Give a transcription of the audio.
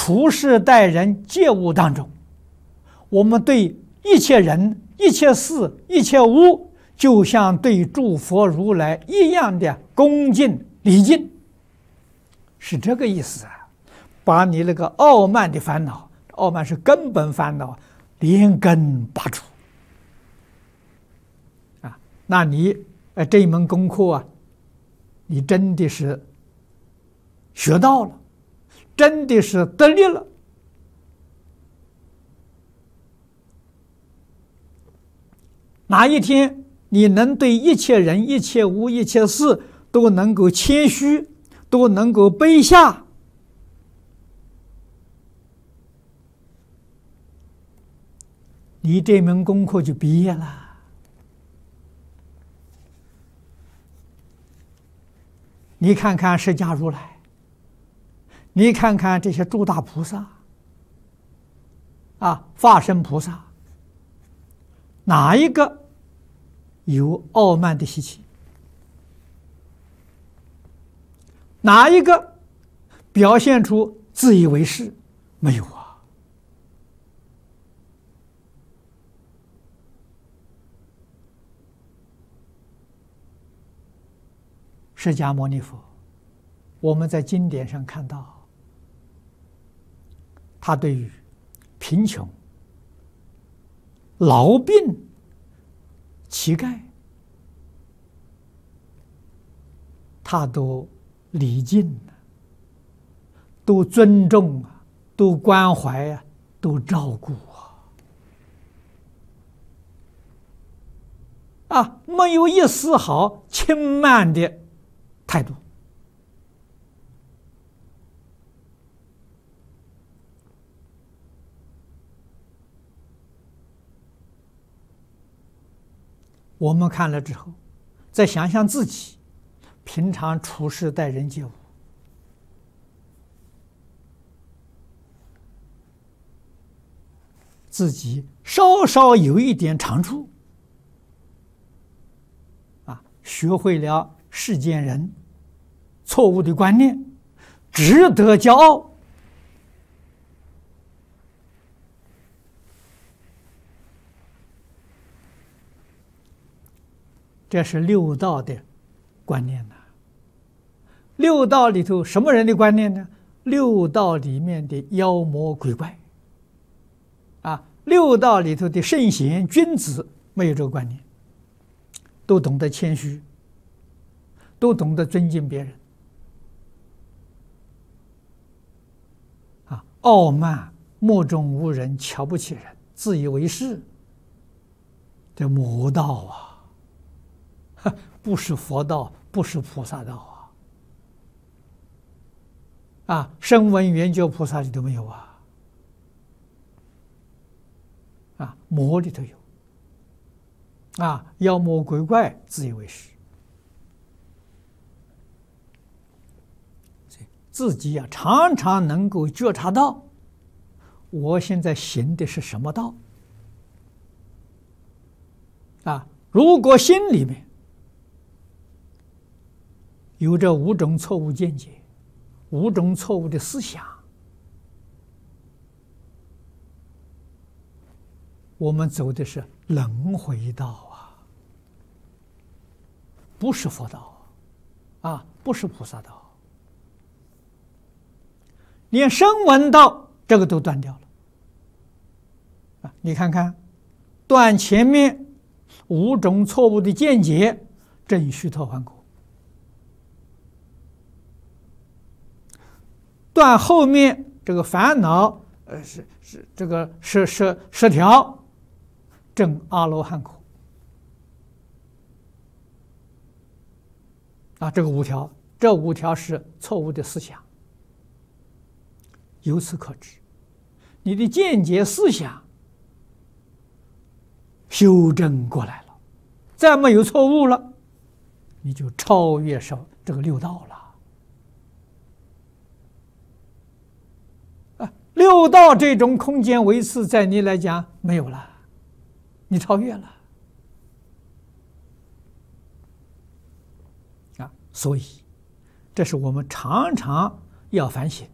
处事待人接物当中，我们对一切人、一切事、一切物，就像对诸佛如来一样的恭敬礼敬，是这个意思啊！把你那个傲慢的烦恼，傲慢是根本烦恼，连根拔除啊！那你这一门功课啊，你真的是学到了，真的是得力了。哪一天你能对一切人、一切物、一切事都能够谦虚，都能够卑下，你这门功课就毕业了。你看看释迦如来，你看看这些诸大菩萨啊，化身菩萨，哪一个有傲慢的习气？哪一个表现出自以为是？没有啊！释迦牟尼佛，我们在经典上看到，他对于贫穷、痨病、乞丐，他都礼敬，都尊重啊，都关怀啊，都照顾啊，没有一丝毫轻慢的态度。我们看了之后，再想想自己平常处事待人接物，自己稍稍有一点长处啊，学会了世间人错误的观念，值得骄傲。这是六道的观念呐。六道里头什么人的观念呢？六道里面的妖魔鬼怪啊，六道里头的圣贤君子没有这个观念，都懂得谦虚，都懂得尊敬别人啊，傲慢、目中无人、瞧不起人、自以为是，这魔道啊！不是佛道，不是菩萨道啊！声闻缘觉菩萨里头没有啊！啊，魔里头有啊，妖魔鬼怪自以为是，自己啊常常能够觉察到，我现在行的是什么道啊？如果心里面有这五种错误见解，五种错误的思想，我们走的是轮回道啊，不是佛道啊，不是菩萨道，连声闻道这个都断掉了啊！你看看，断前面五种错误的见解，正须陀洹果。断后面这个烦恼，是这个十条，证阿罗汉果啊，这个五条，这五条是错误的思想。由此可知，你的见解思想修正过来了，再没有错误了，你就超越上这个六道了。六道这种空间维次在你来讲没有了，你超越了啊！所以，这是我们常常要反省